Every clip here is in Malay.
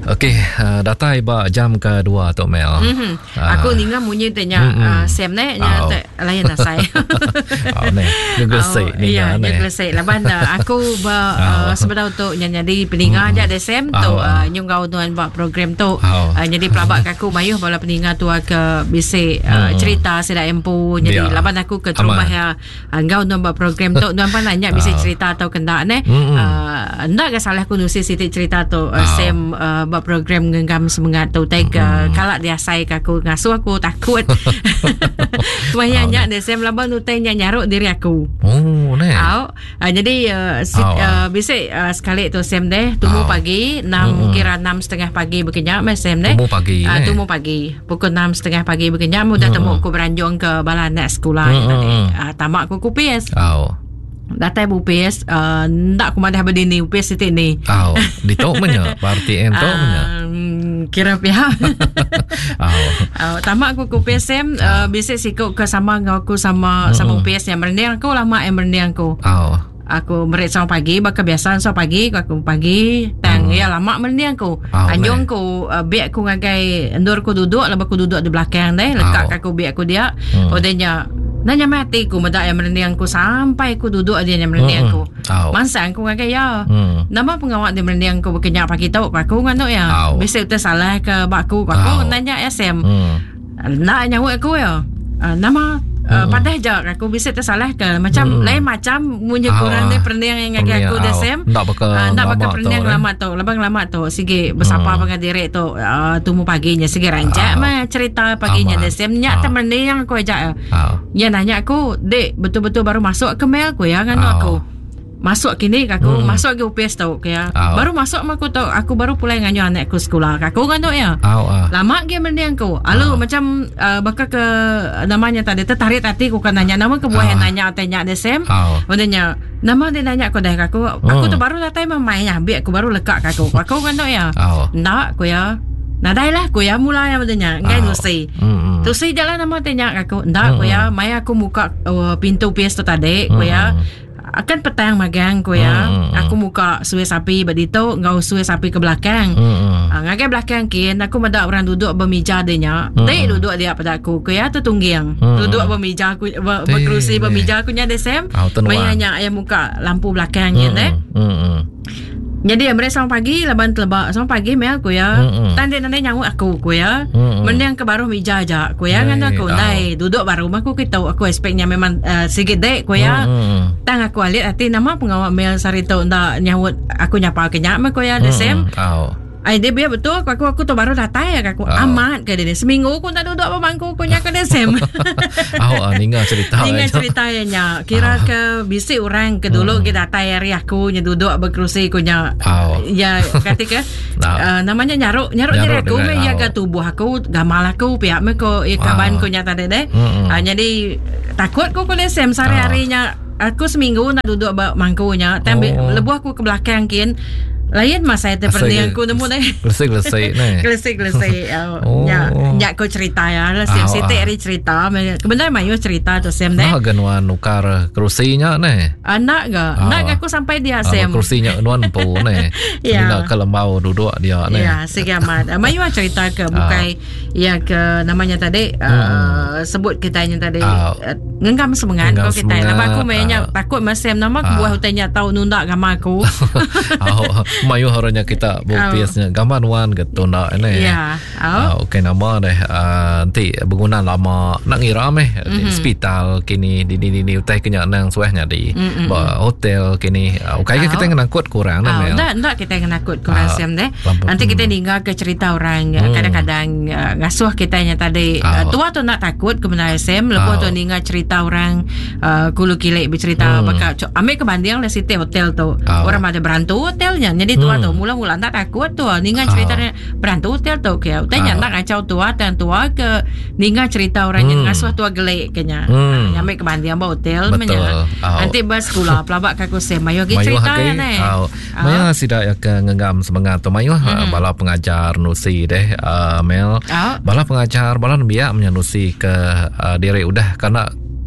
Okey, data iba jam kedua Tok Mel. Aku ninga munyi tanya Sam ne nya lain asai. Ngeglesik ni ya, ngeglesik. Laban aku sebenarnya untuk jadi peninga aja de Sam tu nyungau tuan buat program tu. Jadi pelabak aku mayuh bala peninga tu ke bisik cerita sedak empu. Jadi laban aku ke rumah ya ngau tuan buat program tu tuan pan nanya bisik cerita atau kendak ne. Ndak ke salah aku nusi sitik cerita tu Sam buat program genggam semangat tu tega kalak dia sai aku ngasuh aku takut tuanya de Sam laban tu tanya nyaruk diri aku jadi bisik sekali tu Sam deh tumu pagi 6 kira 6:30 pagi berkenyak Sam deh tumu pagi pukul 6:30 pagi berkenyak mudah temu aku beranjung ke bala anak sekolah tadi tamak aku kupis datai UPS ndak aku madah berdini UPS titik ni di tok menya parti en tok menya kira pihak tamak aku UPS Sam bisik sikuk ke sama aku sama UPS yang merendang aku lama yang merendang aku merit sama pagi bakal biasa sama pagi aku pagi tang ya lama merendang aku anjung aku biak aku ngagai endor aku duduk lepas aku duduk di belakang deh lekat aku biak aku dia odenya nanya mati aku medak yang merendang aku sampai aku duduk dia yang merendang aku masa aku ngagai ya nama pengawak dia merendang aku berkenyak pagi tau aku nganuk ya bisa udah salah ke bakku nanya ya Sam nak nyawak aku ya nama padah je aku bisa tersalah ke macam lain macam munye kurang dia perniang yang ngagi aku dah Sam nak bakal perniang lama tu labang lama tu sige bersapa dengan direk tu tumu paginya sige ranjak mah cerita paginya dah Sam nyak temenang aku ajak ya nanya aku dek betul-betul baru masuk ke mail aku ya nganu aku masuk kini aku masuk ke UPS tau kaya baru masuk aku tau aku baru pulai nganyu anakku sekolah aku kan tau ya lama dia mendiang aku lalu macam bakal ke namanya tadi tertarik hati aku kan nanya nama kebuah yang nanya tanya ada Sam modenya nama dia nanya aku dah aku tu baru datang mamanya biar aku baru lekak aku kan tau ya ndak aku ya nadai lah aku ya mulai yang modenya ngai tusi jalan nama tanya aku ndak aku ya mai aku muka pintu UPS tu tadi aku ya akan petang magang ko ya aku muka suai sapi badito ngau suai sapi ke belakang ngagai belakang kin aku madak orang duduk bermeja denya duduk dia pada aku ko ya tertunggiang duduk bermeja aku berkerusi bermeja aku nya Sam mayanya ayam muka lampu belakang kin jadi mereka sama pagi laban telebak sama pagi mel aku ya tanda nyangu aku ya mending ke baru meja aja aku ya ngan aku dai duduk baru aku kita aku expectnya memang sikit dek aku ya tang aku lihat hati nama pengawal mel sarito ndak nyawut aku nyapa kenyak aku ya the same dia biar betul aku tu baru datang ya aku amat ke dia seminggu aku tak duduk apa bangku aku nyak ke Sam ninga ceritanya kira ke bisik orang ke dulu kita datang hari aku nya duduk berkerusi aku nya ya ketika namanya nyaruk diri aku ya ke tubuh aku gamal aku pihak me ko kaban ko nya tadi deh jadi takut aku ke Sam sehari-harinya aku seminggu nak duduk mangkunya tapi lebuh aku ke belakang kin lain masa itu perniang aku nemu deh glesik ya aku cerita ya Sam siti hari cerita kebenaran mayu cerita tu Sam deh ganuan nukar kerusinya nih nak aku sampai dia Sam kerusinya nuan po nih nak kelembau duduk dia nih ya segamat mayu cerita ke bukai ya ke namanya tadi sebut kitanya tadi ngengam semangat kau kita nama aku mainnya takut mas Sam nama buah hutanya tahu nunda gama aku mayu haranya kita BPS-nya gambar wan gitu nak ini okey nama deh nanti bangunan lama nak ngira di hospital kini di utai kenya nang suahnya di hotel kini okey kita ngangkut kurang ndak kita ngangkut kurang Sam deh nanti kita tinggal ke cerita orang kadang-kadang ngasuh kitanya tadi tua tu nak takut kebenaran Sam lepas tu tinggal cerita orang kulu kilik bercerita bakal ambil kebanding lah siti hotel tu orang ada berantu hotelnya jadi tua tu mula-mula tak takut tu ningan ceritanya berantu hotel tu kaya tanya nak ngacau tua dan tua ke ningan cerita orang yang ngasuh tua gelik kenya nyampe ke bandian ba hotel menya nanti bas sekolah pelabak kaku Sam mayu cerita ne mayu sida ya ke ngengam semangat tu mayu bala pengajar nusi deh Mel bala pengajar bala biak menyanusi ke diri udah karena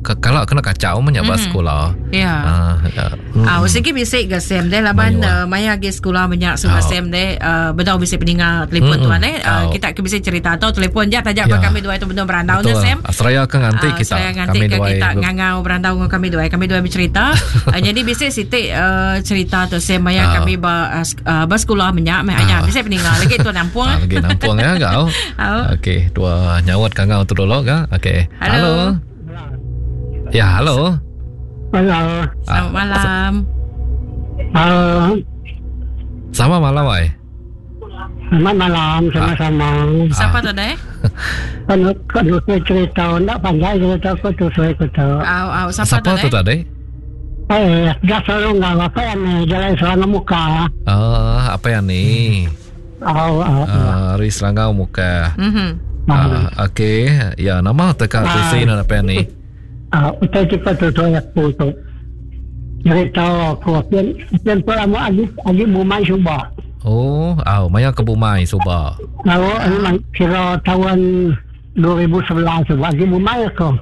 kalau kena kacau menyabas sekolah. Ya. Sige bisik ke sem deh laban maya ke sekolah menyak suka sem deh bedau bisik peninggal telefon tuan kita ke bisik cerita atau telefon je tajak kami dua itu benar berandau dah sem. Seraya ke nganti kita. Kami dua kita ngangau berandau dengan kami dua bercerita. Jadi bisik siti cerita tu sem maya kami bas sekolah menyak maya bisik peninggal lagi tuan nampung. Lagi nampung ya kau. Okey, dua nyawat kangau tu dulu kan. Okey. Halo. Ya, halo. Halo. Selamat malam. Halo. Selamat malam, Wai. Selamat malam, sama-sama. Siapa tu, Dek? Kan saya cerita, tak pandai cerita aku tu saya kata. Siapa tu, Dek? Dah selalu nggak apa yang jalan serangga muka. Apa yang ni? Hari serangga muka. Okey. Ya, nama tekak tu sini apa yang ni? Utai kita tu aku tu. Cerita aku pian pula agi bumai suba. Maya ke bumai suba. Memang kira tahun 2011 suba agi bumai aku.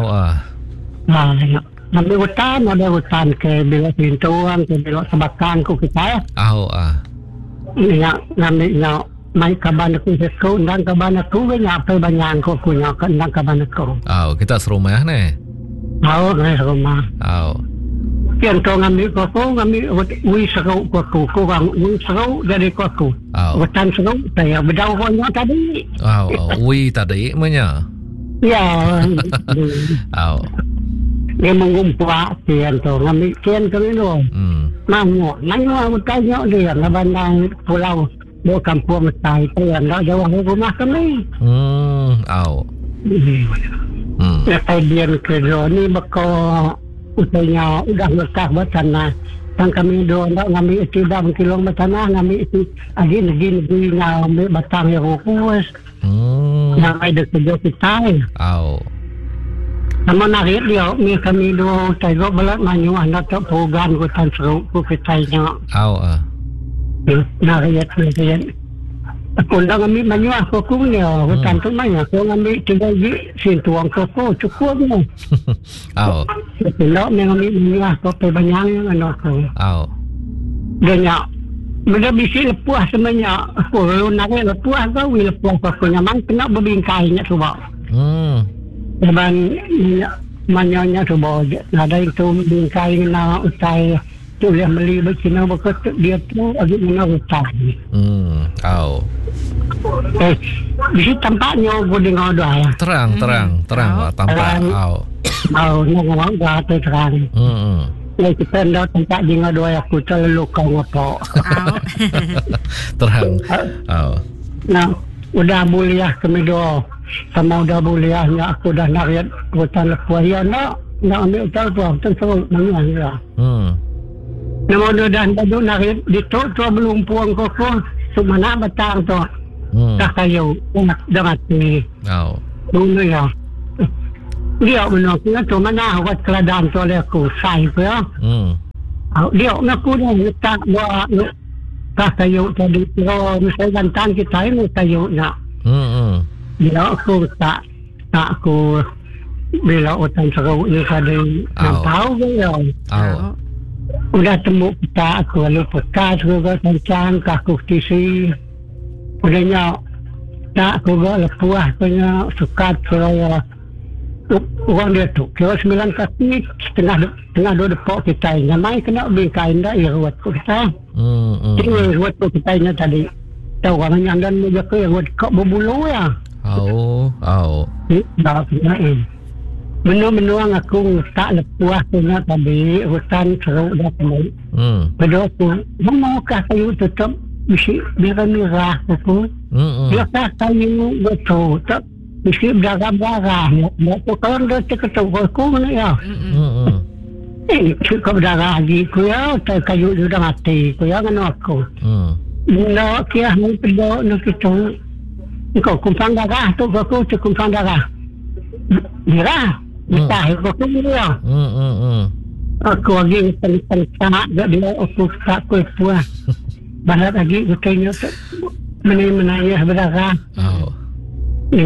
Nampak hutan ke belok pintuan ke belok sebakan ku kita. Nampak mai kaban aku sekolah dan kaban aku apa banyak aku punya kan dan kaban aku. Kita serumah ni. Rumah. Kian kau ngambil ui serau aku, kurang ui serau dari aku. Hutan serau saya berdau banyak tadi. Ui tadi mana? Ya. Dia mengumpul kian tu ngambil kian kami tu. Nanya tanya dia ngabandang pulau do kampung Mesai tu yang jauh rumah kami. Kemudian kerja ni bakal usainya udah lekas buat tanah. Sang kami doang ngambil itu dah kilong tanah ngambil itu agin ngambil batang yang rukus. Yang ada kerja kita. Sama narik dia ni kami doang saya belat manyu anda tak program hutan seru kita nya. Narik. Aku dah ambil banyak aku ni. Hutan tu banyak. Aku ambil 3 sentuang aku. Cukup ni. Tidak ambil banyak aku. Banyak yang aku. Banyak. Benda bisi lepuh sebenarnya. Aku kalau narik lepuh aku. Lepuh aku nyaman. Kena berbingkainya cuba. Sebab banyaknya cuba. Ada itu bingkai na utai. Tu dia beli bercina berkata dia tu agak mana hutan. Di situ tampaknya aku dengar doa. Terang tampak. Ngomong doa tu terang. Kita dah tempat dengar doa aku terlalu kau ngapa. Terang. Udah buliah kami doa. Sama udah buliahnya aku dah narik hutan lepuh. Ya nak ambil hutan tu terus menguang. Nama dia dah duduk narik di tu belum puang koko semana batang tu. Dah kayu dah mati. Dulu ya. Dia menok tu mana buat keladang tu oleh aku sai tu ya. Dia aku dah letak buat dah kayu tadi tu misalnya tantan kita ini kayu nak. Dia aku tak aku bila hutan seru ni tadi tahu ke ya. Udah temu kita aku lalu pekat juga kencang aku tisi udahnya tak aku lepuh punya sukat saya orang dia tu kira 9 kaki setengah 2 depok kita nyamai kena bingkai dah ruat kita ruat kita nya tadi tahu orang yang dan meja ke ruat kok berbulu ya dah kena Menung aku tak lepuh punya tadi hutan seru dah penuh. Bedok tu, maukah kayu tetap mesti bermerah aku. Biarkah kayu betul tak mesti berdarah. Mau kalau dah terketuk aku ni ya. Cukup darah lagi ku ya, kayu sudah mati ku ya kan aku. Nak kira mau pedok nak kita. Kau kumpang darah tu aku cukup darah. Merah. Entah aku dia. Aku lagi tengah dia aku tak puas. Banyak lagi katanya menayah berdarah.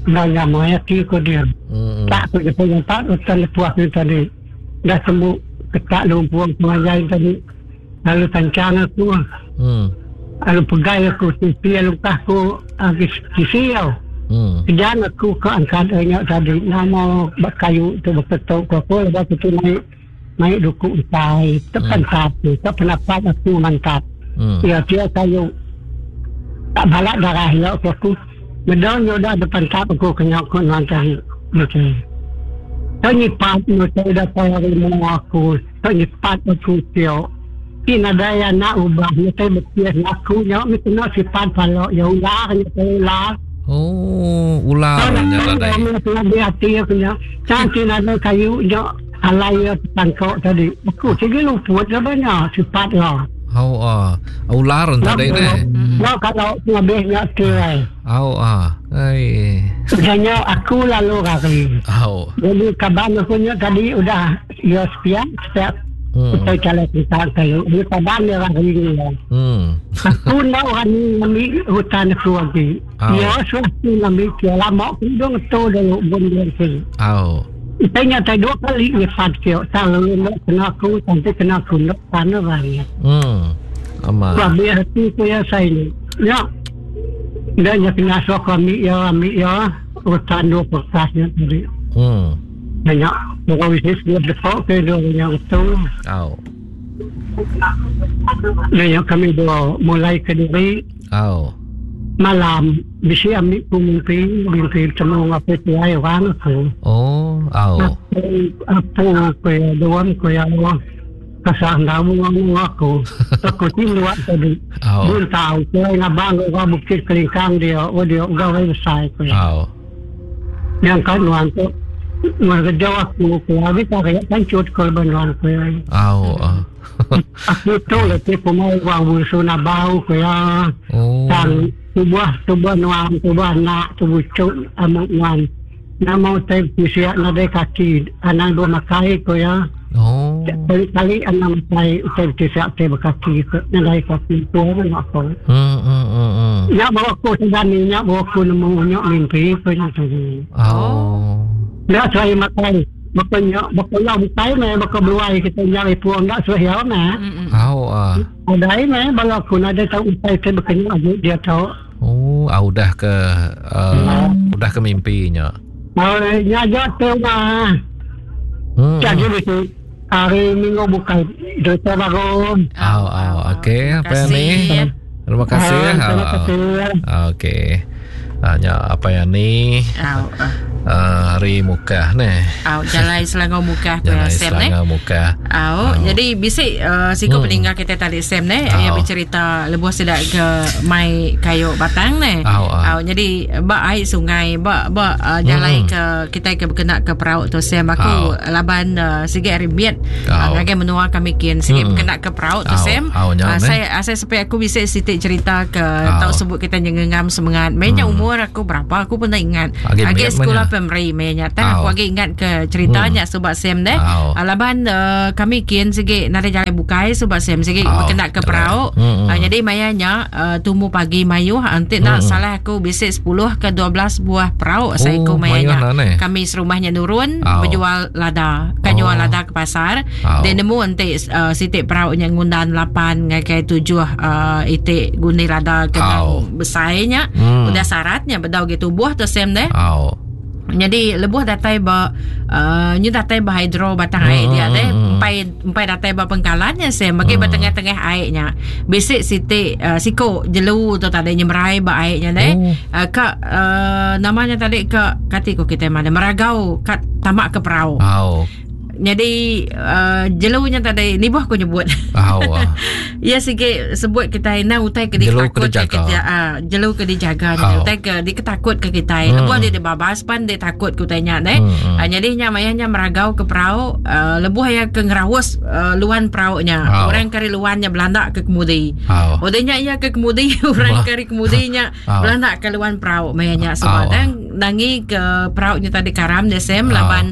nanya maya ko dia. Tak ko dia tak hutan lepuah ni tadi. Dah sembuh ketak lumpuang pengajain tadi. Lalu tancang aku. Lalu pegai aku sisi luka aku kisiau. Kejan aku ke angkatnya tadi. Nama kayu tu berketuk aku. Lepas itu naik duku utai. Tekan satu. Tak pendapat aku mantap. Ya dia kayu. Tak balak darah ya aku. Medanya dah depan tap aku kenyakut nanti. Okey. Tanyipat saya dah tahu aku. Tanyipat aku tiok. Ina daya nak ubah ni saya betul aku nyok ni kena sifat kalau ya ular ni ular. Oh, ular nya tadi. Dia hati punya. Cantik ada kayu nyok alai tangkok tadi. Aku segi luput banyak sifat lah. Ular tadi ni. Kalau habisnya tu ai. Sebenarnya aku lalu kali. Jadi kabar aku tadi udah ya setiap kita jalan kita kayu. Dia kabar dia kali ni. Aku nak kami hutan aku lagi. Ya suatu kami lama dong tu dulu bunyi sini. Itanya tadi 2 kali ni fatio selalu kena aku sampai kena aku nak sana banyak. Ama. Kami hati saya ni. Ya. Dan yang kena sok kami ya hutan 2 perkasnya tadi. Banyak orang bisnis dia depan ke yang itu. Dan yang kami mulai ke diri. Malam bisa ambil mimpi semua apa tu ayah orang tu. Apa kaya doang kaya kasar kamu aku tiluat tadi. Belum tahu saya ngabang orang bukit kelingkang dia gawe besar kaya. Yang kanuan tu mereka aku kaya kita kancut korban kaya. Aku tu letih pemau orang busuna bau kaya. Dan tubuh nuam tubuh nak tubuh cuk amuk nuam nama tay siap nadai kaki anang 2 makai ko ya kali anang makai tay siap tay berkaki nadai kaki tu nak ko ya bawa ko sedani ya bawa ko nemu nyok mimpi ko yang tadi ya saya makai bakanya bukai me bakal beruai kita nyari puang tak suah na ada me bala ko nadai tahu tay tay bakanya dia tahu udah ke mimpinya. Nyajak tu mah. Jadi itu hari Minggu bukan dosa baru. Okey, apa ni? Terima kasih. Okey. Hanya apa yang ni? Hari muka ni. Jalan selangor muka Sam ni. Jadi bisik siko peninggal kita tadi Sam ni yang bercerita lebuh sedak ke mai kayu batang ni. Jadi bak air sungai bak jalan ke kita ke berkenak ke perahu tu Sam aku laban sikit ribiat ngagai menua kami kian sikit berkenak ke perahu tu Sam. Saya supaya aku bisa sitik cerita ke tahu sebut kita nyengengam semangat. Mainnya umur aku berapa aku pun tak ingat. Agak sekolah primary mainnya. Aku agak ingat ke ceritanya sebab Sam deh. Laban kami kian sikit nari jalan bukai sebab Sam sikit berkenak ke perahu. Jadi mayanya tumbuh pagi mayu nanti nak salah aku bisa 10 ke 12 buah perahu saya aku mayanya. Kami serumahnya nurun berjual lada. Kan jual lada ke pasar. Dan nemu nanti sitik perahunya ngundan 8 ngakai 7 itik guni lada kena besarnya. Udah syaratnya bedau gitu buah tu Sam deh. Jadi lebuh datai nyu datai hidro batang air dia deh empai datai pengkalannya Sam bagi tengah-tengah airnya besik sitik siko jelu tu tadi nyemerai airnya deh namanya tadi kati ko kita mana meragau kat tamak ke perahu. Jadi jelunya tadi ni buah aku nyebut. Ya sikit sebut kita ina utai ke ditakut ke kita jelu ke dijaga utai ke diketakut ke kita. Lebuh dia babas pan dia takut ku tanya deh. Jadi nya mayanya meragau ke perahu lebuh ya ke ngerawus luan perahunya. Orang kari luannya Belanda ke kemudi. Odenya ia ke kemudi orang kari kemudinya Belanda ke luan perahu mayanya sebab dan nangi ke perauknya tadi karam desem laban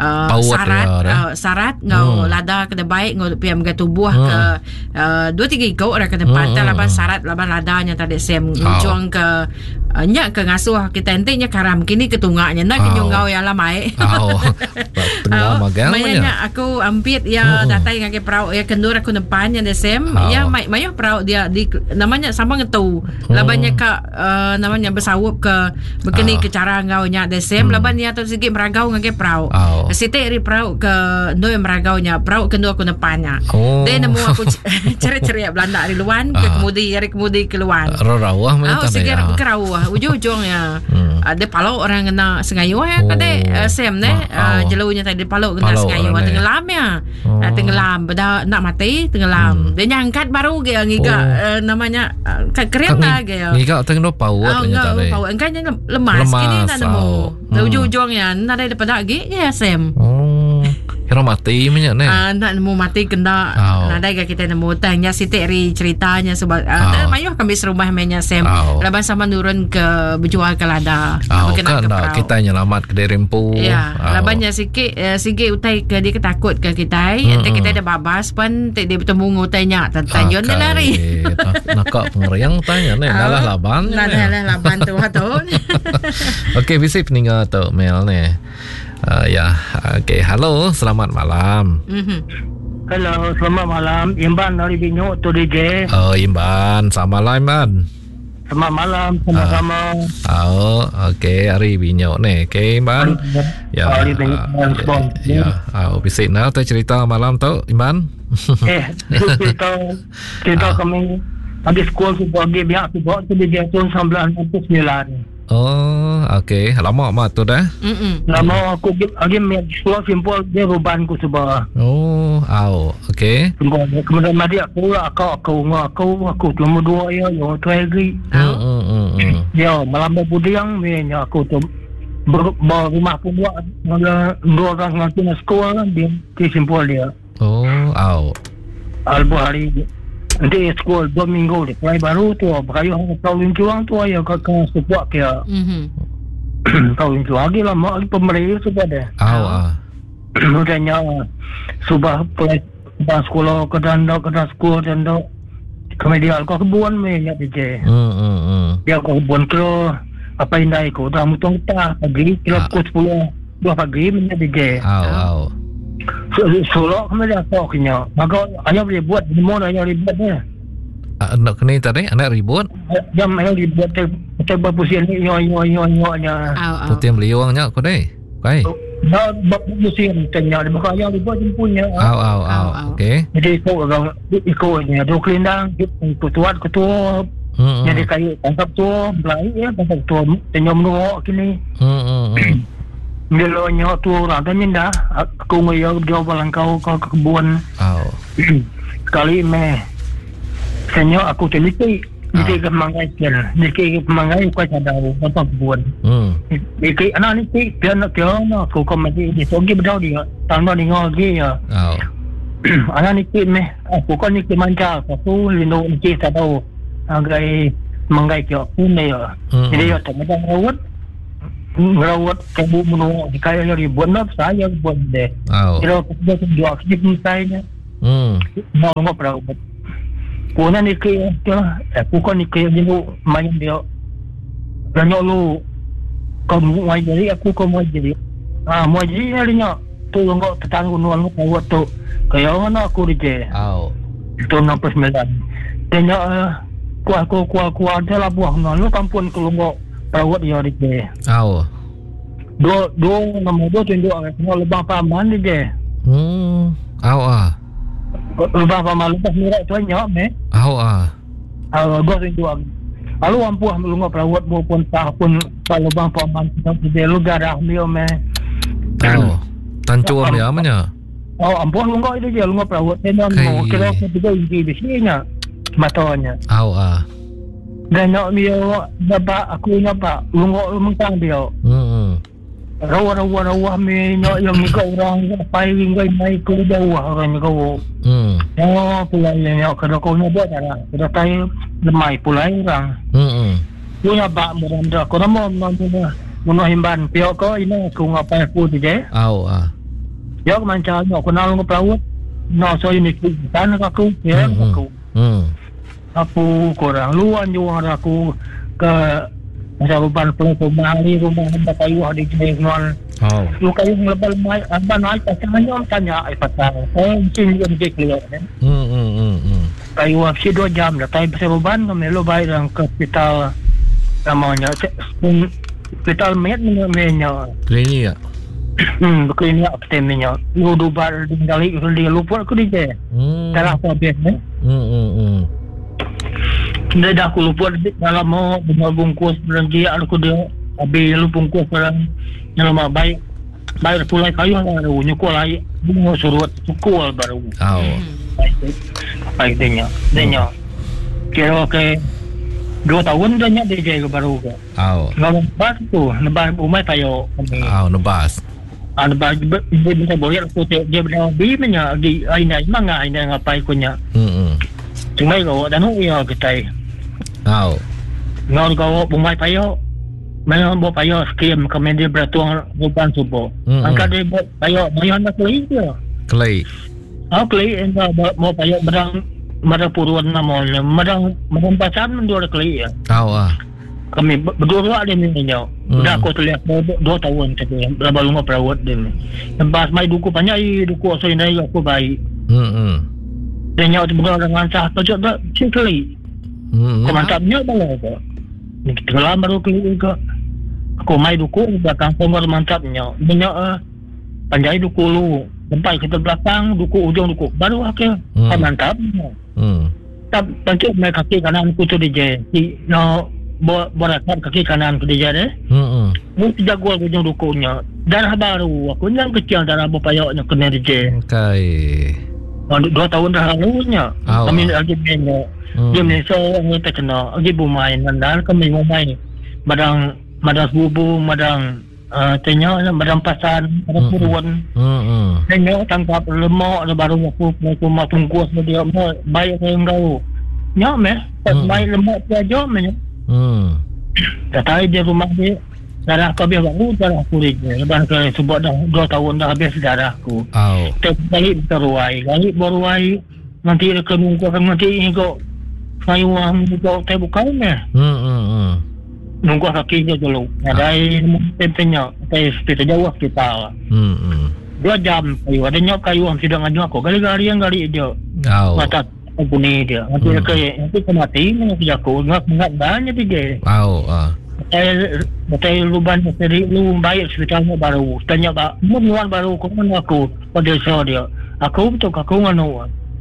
sarat ngau lada ke baik ngau piam ke tubuh ke 2-3 ikau orang ke depan laban sarat laban ladanya tadi sem ngujung ke nya ke ngasuh kita entinya karam kini ketungaknya nak nyungau ya lamai tengah magang nya aku ampit ya datai ngake perauk ya kendur aku depannya desem ya mayo perauk dia di namanya sama ngetu labannya ka namanya bersawup ke begini ke cara ngaunya desem laban ya tu sigi meragau ngake perauk site ri perauk ke ndoi meragaunya perauk kendur aku depannya then nemu aku ceria Belanda di luan ke kemudi keluar rawah mah sigi kerawah ujung-ujungnya ada palau orang kena sengayu ya kade sem jelunya tadi palau kena sengayu tenggelam ya tenggelam pada nak mati tenggelam dia nyangkat baru dia ngiga namanya kereta dia ngiga tengno paut tadi engkanya lemas kini tak nemu ujung-ujungnya nak ada pada lagi ya sem kira mati punya ni. Nak nemu mati kena ada kita nemu tanya si Teri ceritanya sebab mayuh kami serumah mainnya sem laban sama turun ke berjual ke lada kan kita nyelamat ke derempu labannya sikit utai ke dia ketakut ke kita nanti kita ada babas pun dia bertemu ngutainya tanjun dia lari nakak pengeriang tanya ni nalah laban tu okey bisip ninga tu Mel ni. Okay. Halo, selamat malam. Halo, selamat malam. Imban dari Binyuk tu DJ. Imban, selamat malam Imban. Selamat malam, sama-sama. Okay, hari Binyuk ni. Okay, Imban. Hari Binyuk. Bisik nak tu cerita malam tu, Imban. cerita kami habis sekolah tu pergi biar tu buat tu DJ tahun 1999. Okay. Lama mak tu dah? Lama aku lagi sekolah simpul dia ruban ku sebab. Okay. Kemudian madi aku nombor 2 ya, yang tu lagi. Ya, malam berbudiang ni aku tu rumah aku buat dua orang ngaji sekolah dia di simpul dia. Albu hari nanti sekolah 2 minggu dia mulai baru tu berayuh tahun juang tu ya ke sebuah ke tahun juang lagi lama lagi pemerintah tu pada kemudiannya subah mulai sekolah ke sekolah dan kemudian ke kebun ya DJ dia ke kebun kilo apa indai ko dah mutong ta pagi kilo pukul 10 2 pagi menjadi DJ Solok kami dah toknya. Maka ayah boleh buat di mana ayah boleh buat ni. Anak kena tadi anak ribut. Jam ayah ribut tebak pusian ni yo nya. Tu tiang beliaunya aku deh. Kai. Dah pusian tanya maka ayah ribut jempunya. Okey. Jadi ikutnya dua kelindang ketua jadi kayu tangkap tu belai ya tangkap tu tanya menurut kini. Bila nyok tu orang tanya dah aku ngoyo dia balangkau ke kebun. Sekali senyok aku teliti ke mangai kan. Ke mangai ku cadau apa kebun. Ke anak ni dia nak aku komedi dia sogi bedau dia. Tanpa dengar lagi ya. Anak ni aku kan ni manja aku lino ni cadau. Agai mangai ke aku ni ya. Jadi ya tak macam merawat kamu menunggu kaya yang dibuat saya buat deh. Kalau kita jual kita misalnya, mau ngop merawat. Kona ni kaya bukan ni kaya dulu main dia. Banyak lu kamu mau jadi aku kamu mau jadi. Mau jadi ni nya tu ngop tetangga nuan ngop merawat tu kaya mana aku DJ. Itu 69. Tanya kuah ada lah buah nuan kampun kalau ngop perawat dia DJ. Dua nombor 2 tunjuk semua lebah paman DJ. Lebah paman lepas mirak tu nyok me. Gua tunjuk. Lalu ampuh melungok perawat pun tahun lebah paman DJ lu garah dia me. Tancur dia amanya. Ampuh lungok itu dia lungok perawat dia mau kira kita inti di sini matanya. Dan nak dia dapat aku nampak lungok mengkang dia. Rawa me yang ni orang pai wingai mai ku jauh orang ni kau. Pulai yang kalau kau nak buat dah. Sudah tay lemai pulai orang. Punya bak mudah kau mau Muno himban pio ko ini aku ngapai aku DJ. Yo manca yo kenal ngoprawut. No so ini kan aku ya aku. Aku kurang luan juga aku ke masa rupan pelakon rumah tempat kayu di Jengon. Lu kayu lebal mai abang naik pasangannya tanya pasang. Mungkin dia clear kan. Kayu si 2 jam dah tai pasal ruban kami lu bayar yang ke hospital namanya hospital namanya. Klinik ya. Klinik temanya. Lu dubar dali dia lupa aku dia. Salah apa biasa. Dia dah aku lupa dalam mau bungkus berjanji aku dia habis lu bungkus barang dalam baik pulai kayu baru nyukul lagi bunga surut sukul baru baik dia kira ke 2 tahun dah nyak dia baru ke ngebas tu nebas umai payo nebas nebas bisa boleh aku dia benar bimnya di aina manga aina ngapai kunya cuma kau dan ya kita ngau kau umai payo Mayo bo payo skim kemudian beratuang rupan subuh. Angkat dia bo payo mayo nak klei dia. Klei. Klei enggak mau payo berang puruan namanya. Madang pasan mendua klei ya. Kami berdua ada minyak. Udah aku terlihat 2 tahun tadi. Berapa lama perawat dia. Lepas mai duku banyak duku so ini aku baik. Dia nyau tu berang dengan sah pojok dah klei. Mantapnya balau tu. Ni kita lama baru klei juga. Aku mai duku belakang pomor mantapnya. Banyak panjai duku lu. Sampai kita belakang duku ujung duku baru akhir. Mantapnya. Tapi pancuk mai kaki kanan ku tu DJ. No borakan kaki kanan ku DJ deh. Mu tidak gua ujung dukunya. Darah baru. Aku yang kecil darah bapayoknya kena DJ. Okay. 2 tahun dah lalunya. Kami lagi banyak. Dia ni so kita kena lagi bermain dan kami bermain. Madang subuh, madang tanya, madang pasan, madang puruan. Tanya tangkap lemak, baru aku mak tungkus dia baik saya enggau. Nyok meh, baik lemak saja meh. Tapi dia rumah dia darah aku habis baru darah aku dia. Lepas ke sebab dah 2 tahun dah habis darah aku. Tiap kali teruai, kali beruai nanti kemungkinan nanti kau sayuang kau tak buka meh. Nunggu kakinya dulu. Ada tempenya, tapi hospital jauh hospital. 2 jam kayu. Ada nyok kayu yang tidak ngaju aku. Kali-kali yang kali dia. Mata aku ni dia. Nanti kemati nanti aku nggak banyak dia. Betul luban sendiri lu bayar hospitalnya baru. Tanya pak, muan baru kau mana aku pada show dia. Aku betul aku nganu.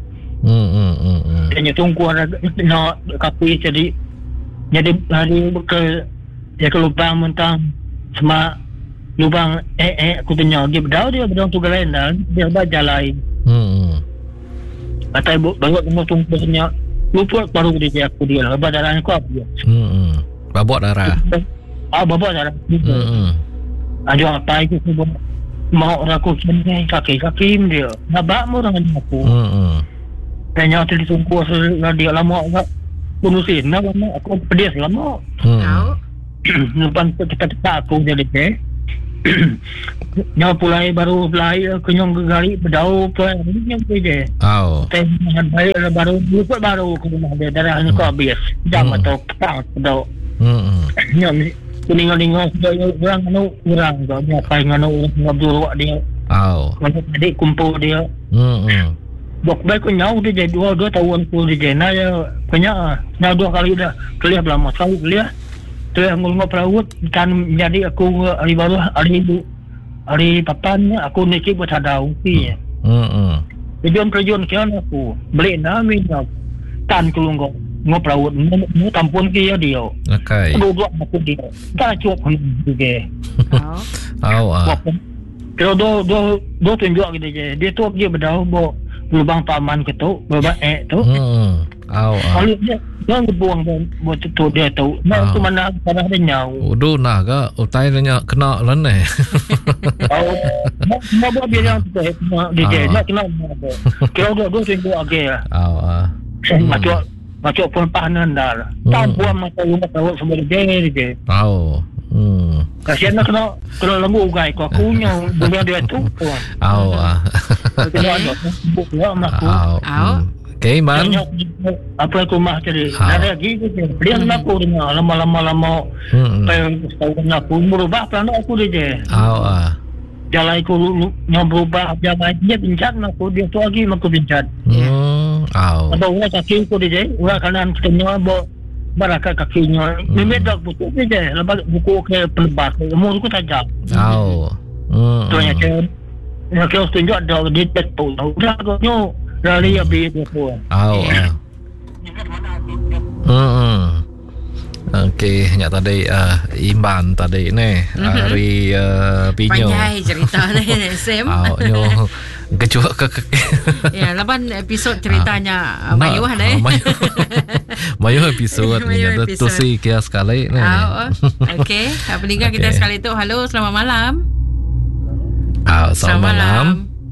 Tanya tunggu ada nak kaki jadi hari ke lubang mentang sama lubang aku tanya dia bedau tu lain dah dia baca lain. Atai baru tunggu tanya lupa baru dia aku dia darahnya aku apa dia. Babak darah. Babak darah. Ada apa itu sebab mau aku sini kaki dia. Nabak mu dengan aku. Tanya tu ditunggu dia lama enggak punusin lama aku pedes lama. Lepas kita aku jadi nyawa pulai baru kenyong gali bedau pulai nyong je. Tengah baik baru lupa baru ke rumah dia darahnya kau habis jam atau petang bedau. Nyong kuning-kuning orang kau apa nganu ngabdur dia. Macam tadi kumpul dia. Bok baik nyau dia 2 tahun ku dia ya punya nyau 2 kali dah kuliah lama sekali kuliah. Tu yang ngulung perawat kan jadi aku hari baru hari papan aku nikah buat ada upi. Tujuan kian aku beli nami tan kulung perawat mu tampun kia dia. Okay. Dua aku dia. Tak cukup juga. Kalau do tunjuk gitu je. Dia tu dia berdau bo lubang paman ketuk babak tu. Kalau dia buang buat tu dia tahu. Nak tu mana pada dia nyau. Udah nak ke? Utai dia kena lene. Mau buat biar yang tu dia nak kena. Kalau do tunjuk agak. Macam pun pahanan dah. Tak buang masa rumah tahu sebab dia. Kasihan nak kena lembu ugai kau kunya bukan dia tu. Okay, man. Apa aku mah tadi? Ada lagi dia aku dengar lama. Tahun aku merubah plan aku dia. Jalan aku berubah jalan dia pincat aku dia tu lagi aku pincat. Ada orang kaki aku dia, orang kanan ketemu baraka kakinya. Memang buku dia, lepas buku ke pelebak, umur aku tajam. Tuanya ke, nak kau tunjuk ada di tetu. Udah aku rally habis tu. Okey, hanya tadi Iman tadi ni hari Pinyo. Panjang cerita ni Sam. Nyo kecuali ya, laban episod ceritanya Mayuh deh. Mayuh episod ni ada tu si kia sekali ni. Okey, pendengar kita sekali tu. Halo, selamat malam. Selamat malam.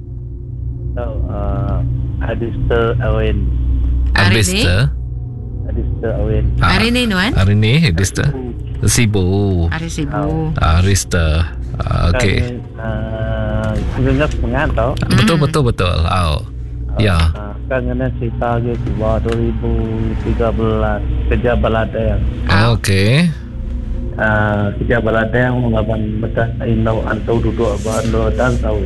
Adista Awen. Adista Awen. Hari ni Nuan? Hari ni Adista. Sibu. Hari Sibu. Arista. Okey. Dengar pengantar. Betul. Ya. Kan kena cerita ke 2013 kerja baladang. Okey. Kerja baladang mengaban bekas Indo Anto duduk abang dan tahu.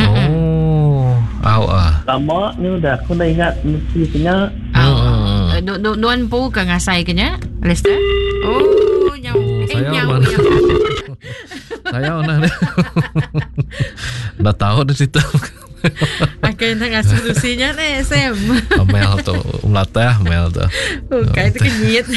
Lama ni dah aku dah ingat mestinya. Nuan pu ke ngasai kenya, Lester? Saya mana dah tahu dah cerita. Akan nak solusinya ni Sam. Mel tu melatih Mel tu. Bukan itu kenyit.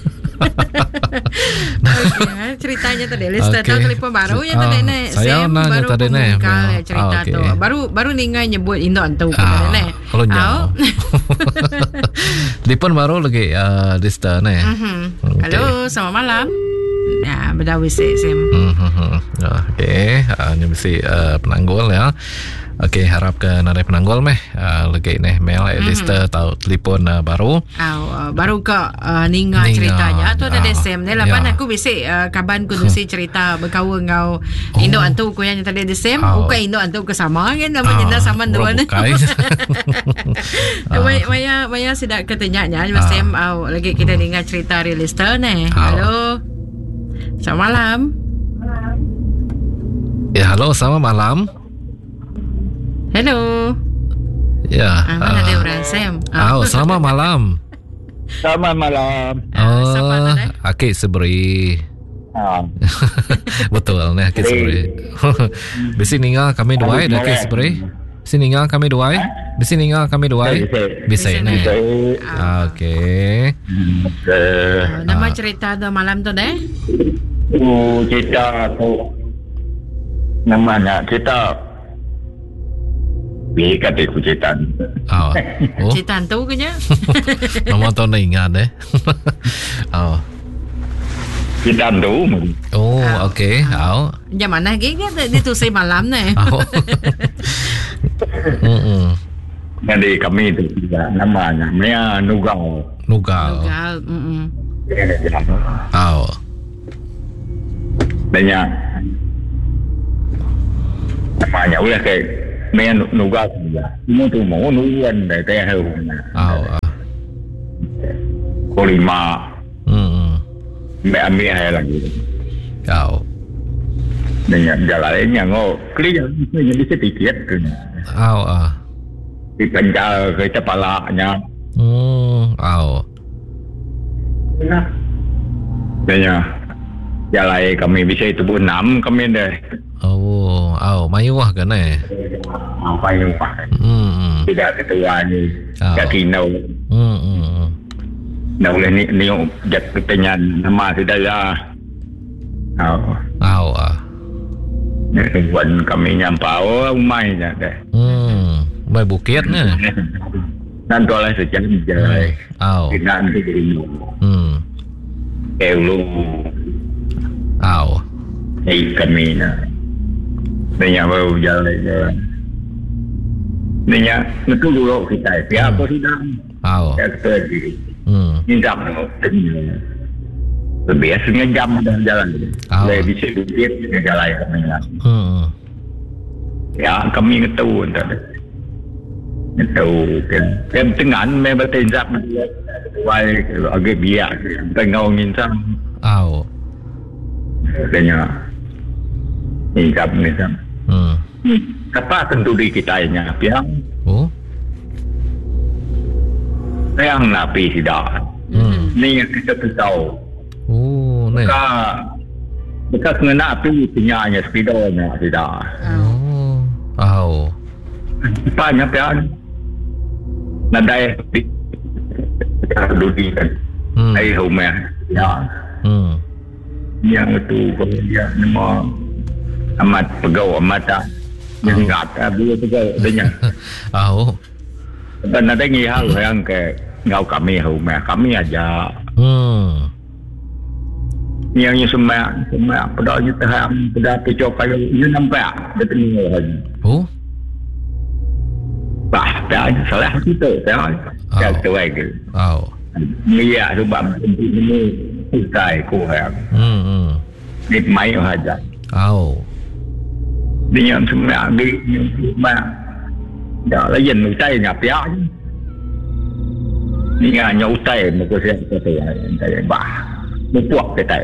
Ceritanya tadi Lester tahu telefon baru yang tadi ni saya Sam baru tadi ni cerita tu baru ningai nyebut Indo Antu kena ni. Kalau nyaw. Telefon baru lagi Lester ni. Halo, selamat malam. Ya, berdawi Sam. Okey, ni mesti penanggul ya. Okey, harap ke narai penanggul meh lagi ni Mel Lester tahu telefon baru. Baru ke ninga ceritanya tu ada Sam ni lapan aku bisik kaban ku dusi cerita berkawan ngau Indo Antu ku yang tadi di Sam bukan Indo Antu ke sama kan nama jenda sama dua ni. Maya sidak ketanyanya Sam lagi kita dengar cerita Lester ni. Halo. Selamat malam. Ya, halo, selamat malam. Hello. Ya. Mana ada orang Sam? Selamat malam. Selamat malam. Akik Seberi. Betul ni Akik Seberi. Bisi ningal kami dua Akik Seberi. Bisi ningal kami dua. Bisi ningal kami dua. Bisa ni. Okey. Nama cerita tu malam tu deh. Cerita tu namanya cerita kata aku cerita. Cerita tu kenya. Nama tu nak ingat deh. Cerita tu. Okey. Jam mana lagi kan itu saya malam ni. Jadi kami tu namanya Nugal. Banyak namanya ulah kayak main Nugal juga. Semua tu mau nuan dari teh Kolima. Ambil lagi. Dengan jalannya ngau clear jadi sedikit tu. Di penjal ke kepalanya. Banyak jalan kami bisa itu 6 kami dah. Mayuah kan eh? Mayuah. Tidak ketua ni. Kaki nau. Nau le ni jat ketanya nama saudara. Buat kami nyampau umai je deh. Mai bukit ni. Nanti oleh sejalan jalan. Nanti jadi. Elu. Kami na. Nanya baru jalan. Nanya itu dulu kita. Siapa sudah? Kita di. Ini dah Biasanya jam dah jalan. Lebih sedikit jalan kami lah. Ya, kami tahu entah. Tahu kan tengah memang tenjak wai agak biak tengau nginsam. Katanya ingkap nginsam. Apa kenduri kita nya piang? Yang napi tidak. Ni yang kita tahu. Maka kena api punyanya speedonya tidak. Banyak piang. Nadai kenduri kan. Ai rumah. Ya. Yang itu dia nama amat pegau amat tak. Yang kata dia pegau tanya. Dan ada hal yang ke ngau kami rumah kami aja. Yang semua pedanya terham pada pecah kayu you nampak dia tengok lagi. Bah, dah salah kita dah. Dah terwege. Dia sebab ini usai kurang. Ni mai aja. Dia semua di semua. Dah lain usai nya pia. Ni nya usai muka saya bah. Mupuak kita.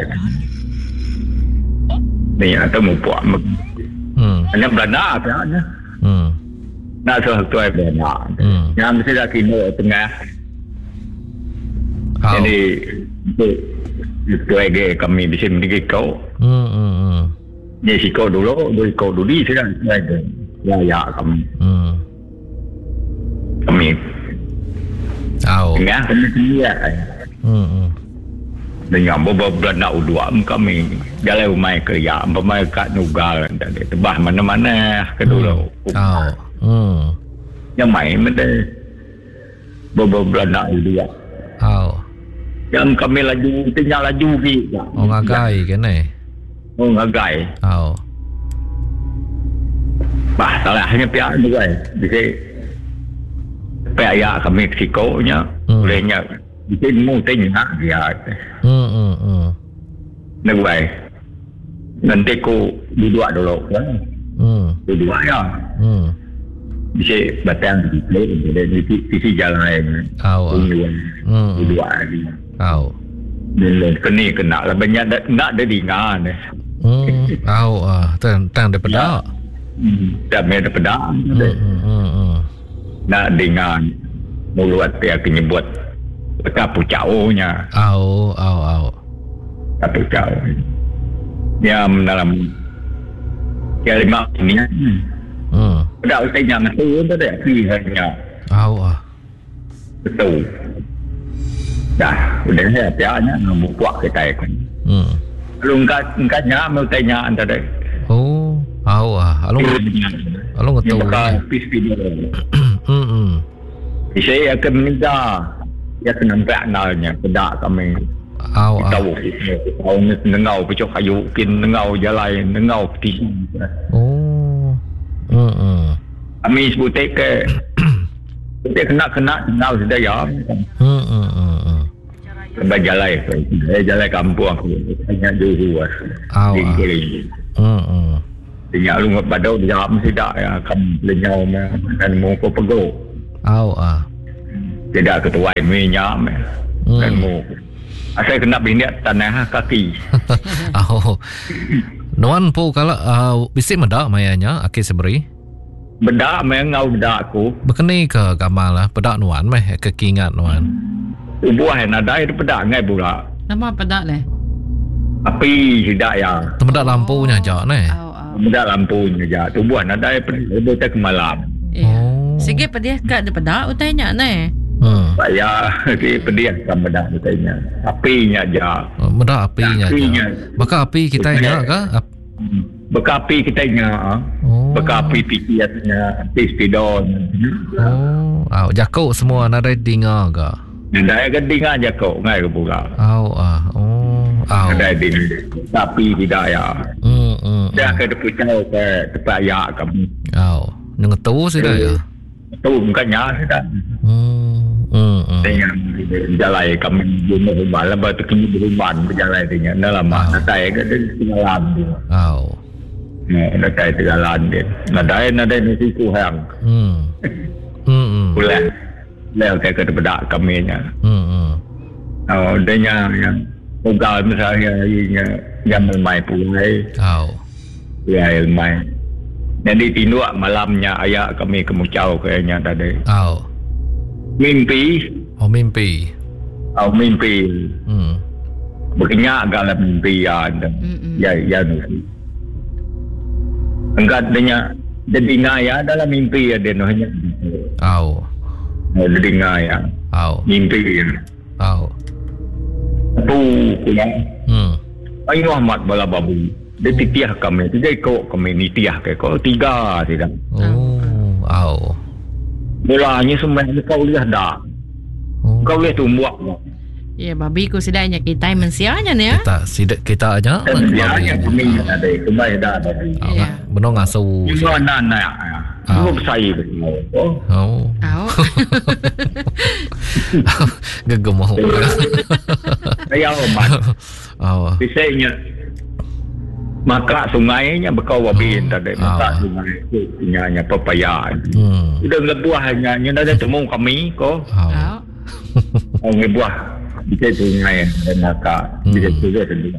Ni atau mupuak. Hanya Belanda kan. Nak sesuai Belanda. Yang mesti dah kena tengah. Jadi itu lagi kami bisa mendidik kau. Ni si kau dulu di sedang ya kami. Kami. Tengah dia. Dengan beberapa nak udua kami jalan rumah ke ya pemain kat nugal dan tebah mana-mana ke dulu. Yang main mende beberapa nak udua. Yang kami laju tinggal laju gi. Ngagai ke ni? Ngagai. Bah salahnya pihak juga. Bisa pihak ya kami Meksikonya bolehnya bikin muting dia. Nagway. Nanti ko duduk dulu kan. Duduk ya. Bisa batang di play di sisi jalan lain. Duduk lagi. Dan kena lah banyak nak ada dingan. Tang daripada. Dah ada pedang. Nak dengan mulut pihak penyebut kapu caunya. Kapu cau. Yang dalam kalimat ini. Dah usai jangan tu tu dah hanya. Betul. Dah udah saya pianya nombor kuat kita kan. Lu enggak nyam tanya anda deh. Alung betul. Peace video. Saya akan minta ya nampak nalnya pedak kami. Tahu nengau pecah kayu kin nengau jalan nengau peti. Kami sebut ke kita kena nengau sudah ya. Sebab jalan kampung aku hanya jauh Tinggal lu pada dia mesti tak ya kamu lenyau dan mau kau pego. Tidak ketua minyak dan mau saya kena binat tanah kaki. Nuan po kalau bisik medak mayanya akhir seberi. Bedak mengau bedak aku. Berkeni ke gamal lah bedak nuan meh kekingat nuan. Buah ada itu bedak ngai pula. Nama bedak leh. Api tidak ya. Bedak lampunya jak neh. Bedak lampunya jak. Tu buah ada itu tak malam. Sige pedih kat de bedak utainya neh. Saya pedih kan bedak utainya. Apinya jak. Bedak apinya. Maka api kita nya ke? Bekas api kita nya. Bekas api tikiatnya, spidon. Jakok semua ada dengar ke? Ada kan dengar jakok ngai ke pula. Ada dengar. Tapi tidak ya. Dah ke depucau ke tempat ya kami. Nang tahu sudah ya. Tahu bukannya sudah. Dengan jalan kami rumah lepas tu kini berumah berjalan dia nak lama natai ke dia tinggalan dia natai tinggalan dia natai nasi kuhang pulang saya ke bedak kami nya dia yang ugal misalnya yang main pulai ya main jadi tinduk malamnya ayah kami kemucau kayaknya tadi mimpi berkenyak dalam mimpi ya enggak adanya jadi ngaya dalam mimpi ya dia hanya jadi ngaya mimpi tu kulang ai Muhammad bala babu dia titiah kami dia ikut kami ni tiah ke kau 3 tidak mulanya semuanya kau lihat dah kau lihat tumbuh ya babi ku sedanya kita mensianya ni ya kita aja mensianya kami ada kembali dah benar ngasuh mana nak lu saya gegemah saya omat biasanya maka sungainya bekau wabin tadi maka sungai punyanya pepaya udah ngebuahnya nya ada temu kami ko ngebuah bisa sungai dan maka bisa juga sendiri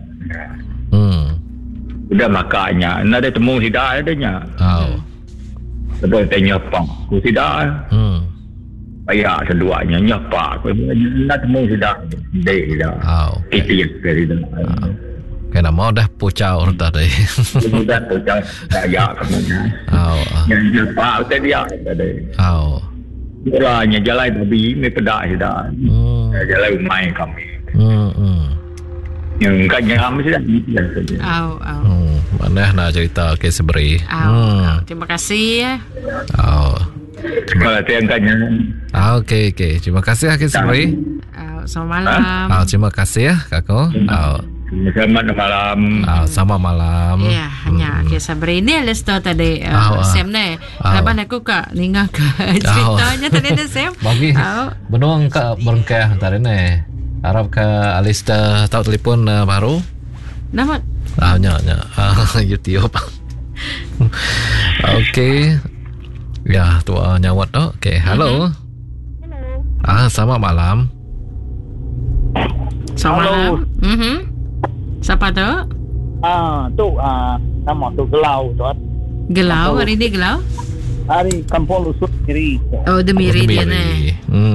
udah makanya ada temu tidak adanya sebab tanya apa ku tidak payah seduanya nyapa ku nak temu tidak dia itu dari kena mau dah pucau tadi. Sudah pucau saya kemudian. Yang nyapa tadi tadi. Orangnya jalan lebih ni pedak sudah. Jalan main kami. Yang kan kami sudah biasa saja. Mana nak cerita ke seberi? Terima kasih ya. Terima kasih angkanya. Okey. Terima kasih ke seberi. Selamat malam. Terima kasih ya kakak. Selamat malam. Sama malam. Ya, hanya kisah ini Lester tadi Sam ni. Laban aku kak ninga ke ceritanya tadi ada Sam. Bagi benong kak berengkah tadi ni. Harap ke Alista tahu telefon baru. Nama? Nya YouTube. Okey. Ya, tua nyawat tu. Okey, hello. Selamat malam. Selamat malam. Siapa tu? Nama tu Gelau tu. Gelau, hari ni Gelau? Hari Kampung Lusut Miri. Oh, Demiri dia ni.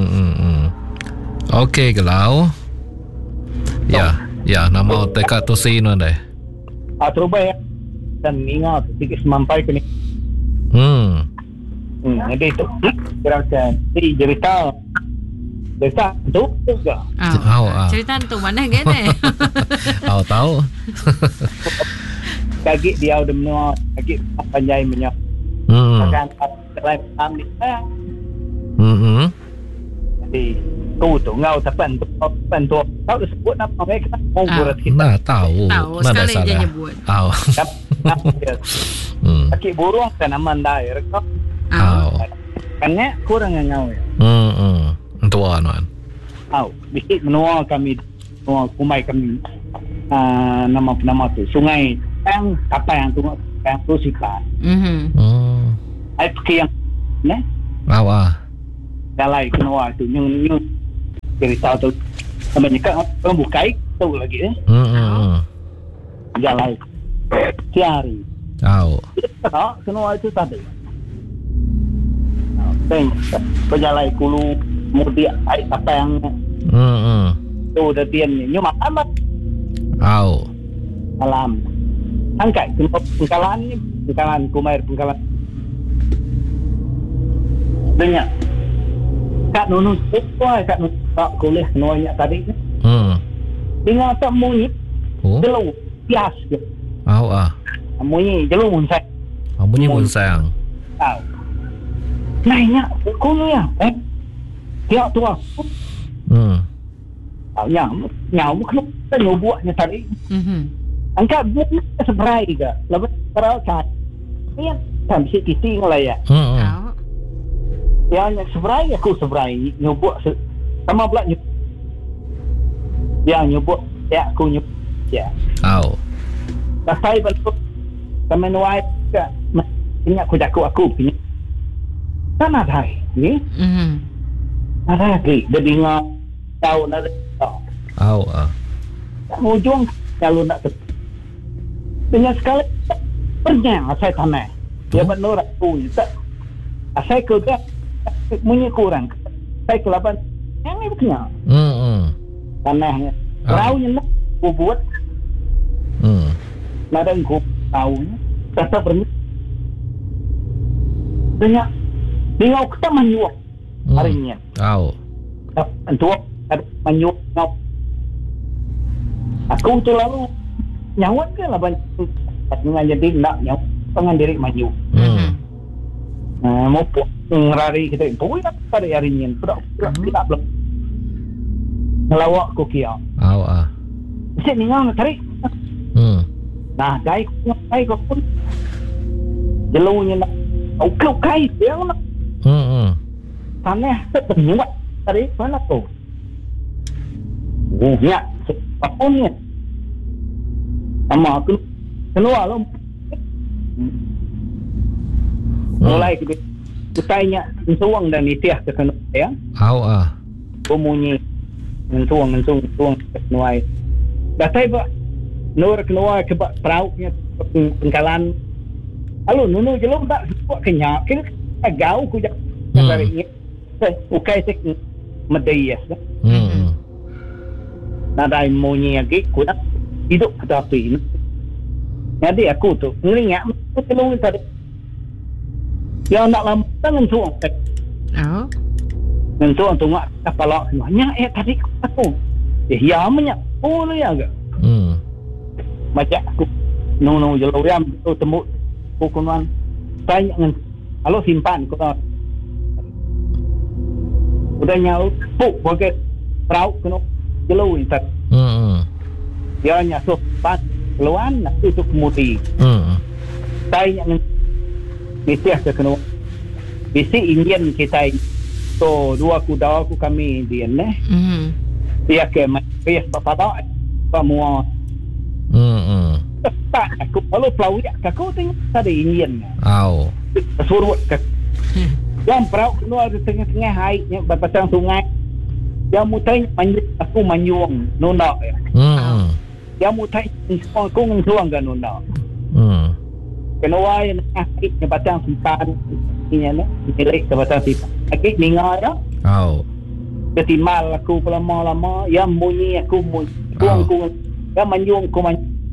Okey, Gelau. Ya, nama dekat tu si nu deh. Terubah ya. Dan ingat sedikit semampai ke ni. Jadi tu kira-kira cerita tu juga. Cerita tu mana gini? Tahu. Kaki dia udah menua, kaki panjai menyak. Makan lain amni. Jadi kau tu ngau tapan tu kau dah sebut nama mereka mau buat kita. Nah, tahu. Sekali dia nyebut. Kaki burung kan aman dah rekap. Kannya kurang ngau ya. Tua nuan. Bisit menua kami, menua kumai kami. Nama tu sungai yang apa yang tu yang tu sikat. Ai pergi yang ne? Dalai kenua tu nyung cerita tu. Namanya kan orang bukai tu lagi Dalai Tiari. Kenua itu tadi. Berjalan kulu kemudian air apa yang tu dah tian ni nyuma amat malam angkat pengkalan kumai pengkalan banyak kat nunu kat nunu kuliah nuanya tadi dengan tak munyi jelu pias ke munyi jelu munsai naiknya kuliah dia tua. Nyau klub kan buatnya tadi. Angkat buat seberai ke. Lepas terangkat. Ni kan bisa titing lah ya. Yang seberai aku seberai nyobok sama pula Dia nyebut, ya aku nyebut. Ya. Saya betul kami nuai ke punya aku punya. Kan ada ni. Ada lagi dia dengar tahu nak tahu. Tak mujung kalau nak dengan sekali pernah saya tanah. Dia benar aku tak. Saya kerja punya kurang. Saya kelaban yang ni punya. Tanahnya. Raunya nak buat. Nada engkau tahu kata bermi dengan kita menyuap hari ini untuk menyuap aku terlalu nyawat ke lah banyak jadi nak nyawat pengen diri maju mau ngerari kita itu pada hari ini tidak belum ngelawak kokia bisa ningang tarik nah gai kau pun jelunya nak kau kai dia nak tanah terbuat dari mana tu ya apapun sama aku keluar lo mulai kutanya mensuang dan itiah ke sana ya komunyi mensuang kenuai datai ba nur keluar ke perauknya pengkalan lalu nunu jelum tak buat kenyak ke gau ku jak dari ukai sek medayas nadai monyi lagi ku nak hidup tetapi jadi aku tu ngeringat aku tolong tadi yang nak lama dengan suang dengan suang tu ngak kepala semuanya tadi aku ya banyak boleh agak macam aku no jelo ram tu temu kukunan banyak dengan kalau simpan kau udah nyau puk bagai perauk kena jelo intat dia nyasuk pas keluan nak tutup mudi saya dengan mesti ke kena bisi Indian kita so dua kuda aku kami dia dia ke dia apa semua tak aku kalau pelau aku tengok tadi Indian suruh yang perauk keluar di tengah-tengah airnya berpasang sungai yang mutai aku manyuang nona yang mutai aku ngsuang kan nona kenawai airnya batang simpan ini milik batang simpan akik ningar ya ketimal aku lama-lama yang bunyi aku aku yang manyuang aku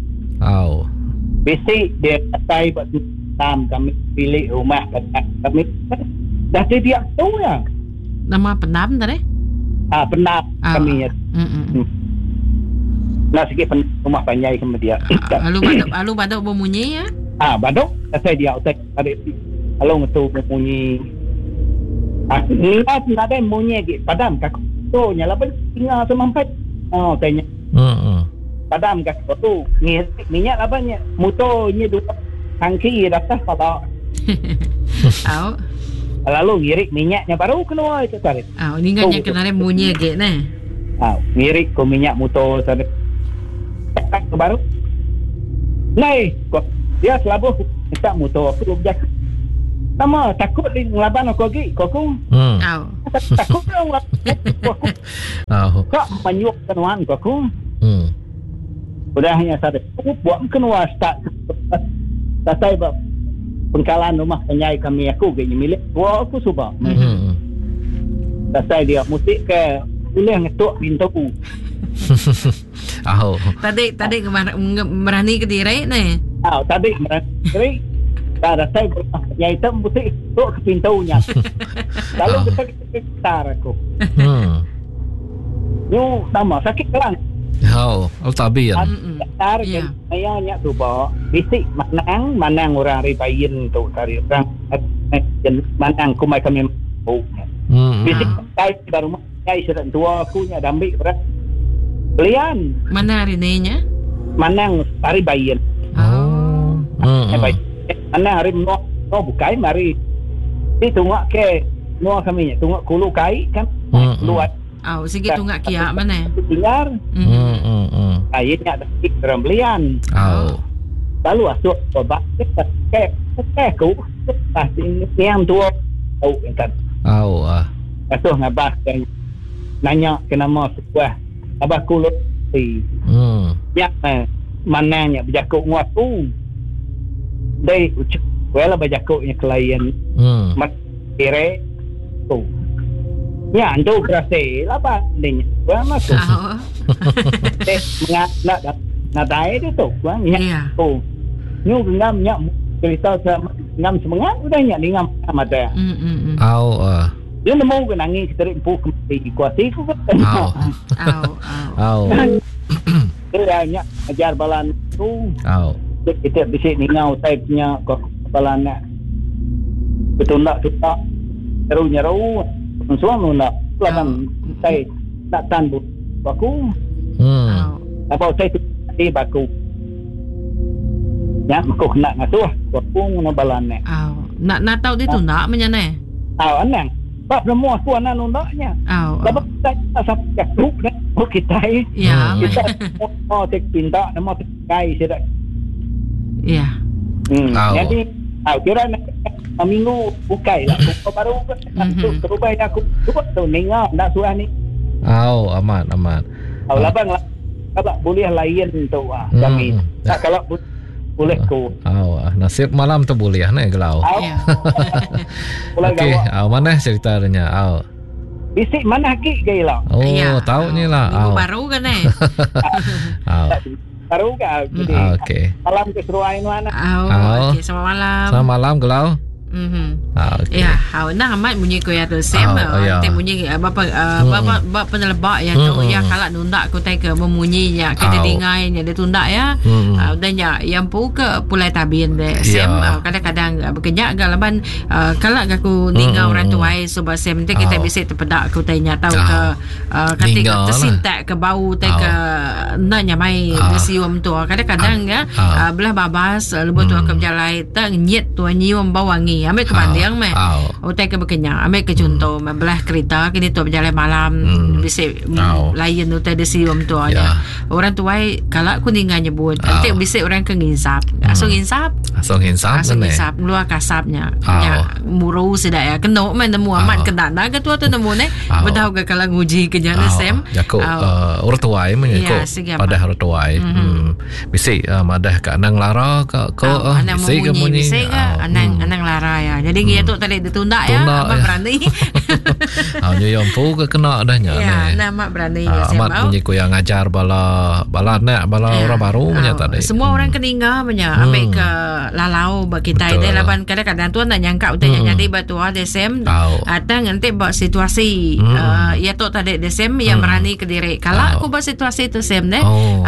basic dia atai buat tam kami pilih rumah kami dah dia tu ya nama pendam tadi pendam kami ya nak sikit rumah panjai kami dia alu badok berbunyi ya badok saya dia utai alu ngetu berbunyi ni ada bunyi lagi padam kak tu nyala pun tinggal semampai tanya padam gas tu minyak lah banyak motornya dua tangki dah pada lalu ngirik minyaknya baru keluar itu tarik ini kan yang kenalnya bunyi lagi ni ngirik ke minyak motor tarik baru naik dia selalu minta motor aku berjaya sama takut di ngelaban aku lagi kau takut aku kak menyuk kenuan aku udah hanya satu buat kenuar start saya pengkalan rumah penyai kami aku gini milik aku suka saya dia musik ke boleh ngetuk pintu tadi merani ke diri ni tadi merani ada saya penyai itu musik ngetuk ke pintunya lalu kita aku you nama sakit kelang tabi ya. Tarik ayahnya tu bawa bisik manang orang ribayin tu tarik orang manang kumai kami bisik kai baru kai sudah tua aku nya dambi berat belian mana hari ni nya manang ribayin manang hari no bukai mari itu ngak ke no kami nya tunggu kulu kai kan luar Sige tunggak kia mana? Dengar. Akhirnya ada kerembelian. Lalu asuk obat kek ku pasti yang tua tahu kan. Asuk ngabas nanya kenapa sebuah abah ku si. Ya mananya berjakuk nguatu. Dai wala berjakuknya klien. Mat kere tu. Ya antu kerase apa denya. Gua masuk. Nak dai dia tu bang ya. Nyu ngam nya cerita ngam semangat udah nya ngam ada. Dia nemu ke nangis terimpu kembali kuasi ku kan. Dia nya ajar balan tu. Kita bisa ngau type-nya balan nak. Betul tak kita terunya ru semua nak lawan saya tak tanbu baku. Apa saya di baku. Ya, aku nak ngasuh baku ngabalan ni. Nak tahu dia tu nak menyane. Anang. Bab semua aku anak nundaknya. Sebab kita sampai grup dah kita. Ya. Kita mau tek pinta nama kai sedak. Ya. Jadi kira minggu bukai lah. Buka baru terubah aku. Cuba tu dengar nak suah ni. Aman. Labang lah. Kalau boleh lain tu kami. Tak kalau boleh ku. Nasib malam tu boleh ni gelau. Okey, mana ceritanya? Bisik mana haki gay lah. Tahu ni lah. Minggu baru kan baru kan. Okey. Malam keseruan mana? Okey, selamat malam. Selamat malam gelau. Okay. Ya, nak amat bunyi ko ya tu sem. Nanti bunyi bapa penelebak ya tu ya kalau nundak ko tai ke memunyinya ke dingainya dia tundak ya. Dan ya yang pu ke pulai tabin de sem kadang-kadang berkenyak galaban kalau aku ningau orang tuai sebab sem nanti kita bisa terpedak ko tai nya tahu ke ketika tersintak ke bau tai ke nak nyamai sium tu kadang-kadang ya belah babas lebih tu aku berjalan tak nyet tu nyium bau wangi ambil ke Bandiang utai ke berkenyang ambil ke contoh belah kereta kini tu berjalan malam bisa lain utai de sium tu aja orang tuai kalau aku ninggal nyebut nanti bisa orang ke nginsap asal nginsap luar kasapnya muru sedak ya kena main nemu amat kendana ke tu nemu ne bedah ke kalau nguji ke jana sem orang tuai menyekok pada orang tuai bisa madah ke anang lara ke bisa ke munyi anang lara ya. Jadi dia tu tadi ditunda ya. Amat berani. Yang pu ke kena adanya. Ya, nama berani amat punya ko yang ngajar bala orang baru punya tadi. Semua orang keningga punya ambil ke lalau bagi kita dia laban kadang-kadang tuan nak nyangka utanya jadi batu desem atang nanti buat situasi ya tu tadi desem yang berani ke diri. Kalau aku buat situasi tu sem deh.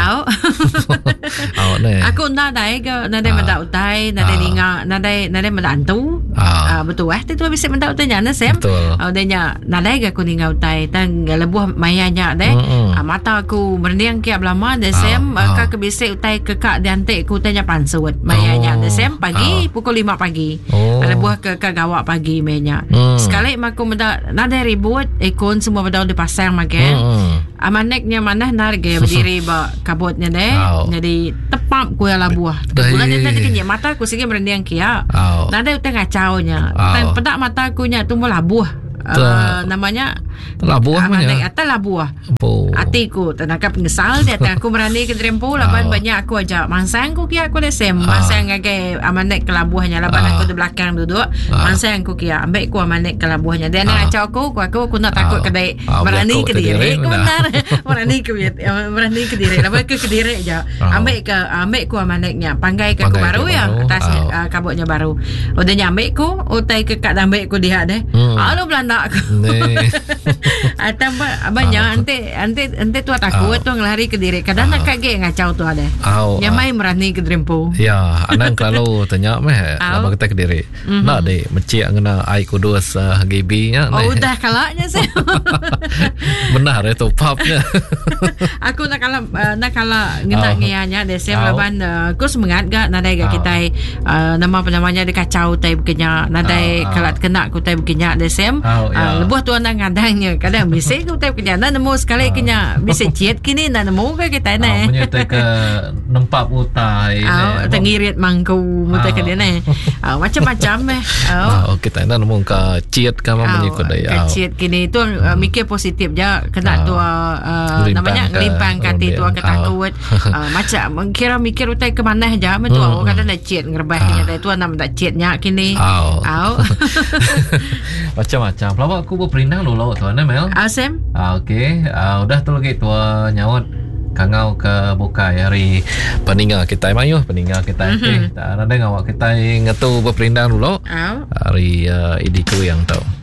Aku nak dai ke nak menda utai nak ninga nak menda antu. Betul tu bisa mendak utanya na sem. Denya nadai ga kuning utai tang lebuh mayanya deh. Mata aku berniang kia lama de sem ka ke bisa utai ke kak diantek ku tanya pansut mayanya de sem pagi pukul 5 pagi. Lebuh ke gawak pagi mayanya. Sekali aku mendak nadai ribut ikon semua bedau dipasang makan. Amaneknya mana narge berdiri ba kabutnya deh. Jadi tepap ku ala buah. Bulan dia tadi kenyek mata aku sige berniang kia. Nadai utai ngacaunya. Dan pedak mata aku nya tumbuh labuh. Namanya labuh namanya atas labuh hatiku tenangkap ngesal dia aku berani ke drempo laban banyak aku aja mansang ku kia aku lesem mansang ke amanek ke labuhnya laban aku di belakang duduk mansang ku kia ambek ku amanek ke labuhnya dia nak acau aku nak takut kedai berani ke diri ku benar berani ke diri laban ke diri aja ambek ku amaneknya panggai ke aku baru ya atas kabutnya baru udah nyampe ku utai ke kak ambek ku dia deh alo Belanda aku tambah banyak ante tu takut tu ngelari ke diri kadang nak kage ngacau tu ada yang main berani ke drempo ya anang kalau tanya meh apa kita ke diri nak deh mencik ngena ai kudus GB nya udah kalaknya saya benar itu papnya aku nak kala ngena ngianya desem laban aku semangat gak nadai gak kita nama namanya de kacau tai bekenya nadai kalat kena ku tai bekenya desem lebuh tu anak ngadang Kadangnya kadang bisik tu tapi kena nemu sekali kena bisik ciet kini nak nemu ke kita ni. Menyertai ke nempak utai. Tengirit mangku mutai ke dia ni. Macam-macam kita nak nemu ke ciet ke apa menyikut daya. Ciet kini tu mikir positif je kena tu namanya limpang kati tu ketakut. Macam kira mikir utai ke mana je tu kata nak ciet ngerbahnya tu nama tak cietnya kini. Macam-macam. Pelawak aku berperindang dulu tu Mel. Sam. Okey. Udah tu lagi tua nyawat kangau ke bukai hari peninggal kita mayuh peninggal kita tak ada ngawak kita ngatu berperindang dulu hari idiku yang tahu.